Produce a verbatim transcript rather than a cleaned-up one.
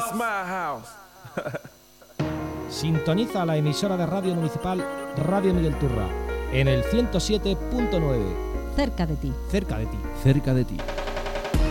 That's my house. Sintoniza la emisora de radio municipal Radio Miguel Turra en el ciento siete punto nueve. Cerca de ti. Cerca de ti. Cerca de ti.